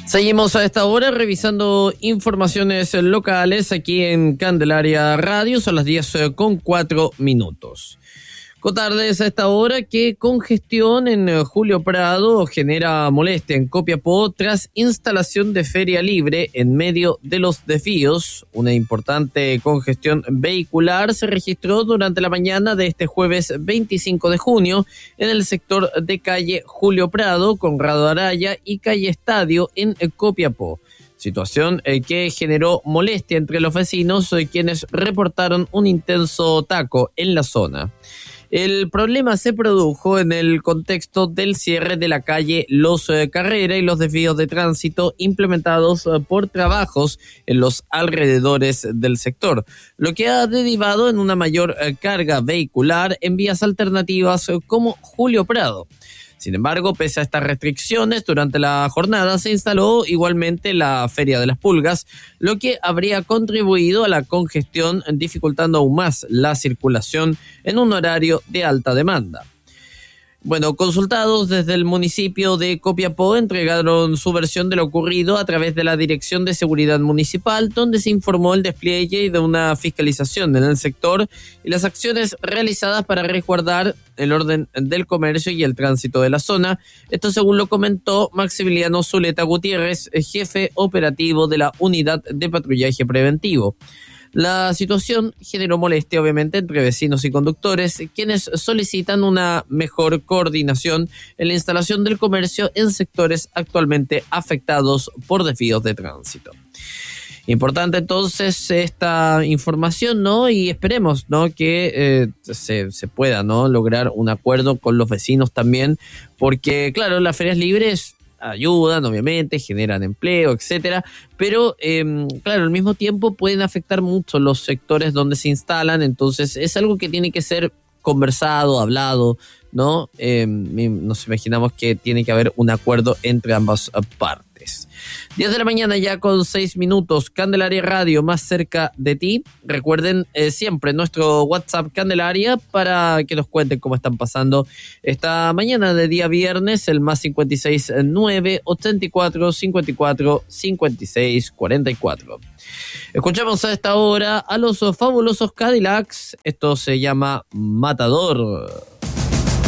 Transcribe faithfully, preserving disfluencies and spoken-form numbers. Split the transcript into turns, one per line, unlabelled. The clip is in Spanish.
Seguimos a esta hora revisando informaciones locales aquí en Candelaria Radio. Son las diez con cuatro minutos. Contarles a esta hora que congestión en Julio Prado genera molestia en Copiapó tras instalación de feria libre en medio de los desvíos. Una importante congestión vehicular se registró durante la mañana de este jueves veinticinco de junio en el sector de calle Julio Prado, Conrado Araya y calle Estadio en Copiapó. Situación eh, que generó molestia entre los vecinos, eh, quienes reportaron un intenso taco en la zona. El problema se produjo en el contexto del cierre de la calle Los eh, Carrera y los desvíos de tránsito implementados eh, por trabajos en los alrededores del sector, lo que ha derivado en una mayor eh, carga vehicular en vías alternativas eh, como Julio Prado. Sin embargo, pese a estas restricciones, durante la jornada se instaló igualmente la Feria de las Pulgas, lo que habría contribuido a la congestión, dificultando aún más la circulación en un horario de alta demanda. Bueno, consultados desde el municipio de Copiapó entregaron su versión de lo ocurrido a través de la Dirección de Seguridad Municipal, donde se informó el despliegue de una fiscalización en el sector y las acciones realizadas para resguardar el orden del comercio y el tránsito de la zona. Esto según lo comentó Maximiliano Zuleta Gutiérrez, jefe operativo de la Unidad de Patrullaje Preventivo. La situación generó molestia, obviamente, entre vecinos y conductores, quienes solicitan una mejor coordinación en la instalación del comercio en sectores actualmente afectados por desvíos de tránsito. Importante entonces esta información, ¿no? Y esperemos, ¿no? Que eh, se, se pueda, ¿no? Lograr un acuerdo con los vecinos también, porque, claro, las ferias libres ayudan, obviamente, generan empleo, etcétera, pero eh, claro, al mismo tiempo pueden afectar mucho los sectores donde se instalan, entonces es algo que tiene que ser conversado, hablado, ¿no? Eh, nos imaginamos que tiene que haber un acuerdo entre ambas partes. diez de la mañana ya con seis minutos, Candelaria Radio, más cerca de ti. Recuerden eh, siempre nuestro WhatsApp Candelaria para que nos cuenten cómo están pasando esta mañana de día viernes, el más cincuenta y seis nueve ochenta y cuatro cincuenta y cuatro cincuenta y seis cuarenta y cuatro. Escuchamos a esta hora a los fabulosos Cadillacs. Esto se llama Matador.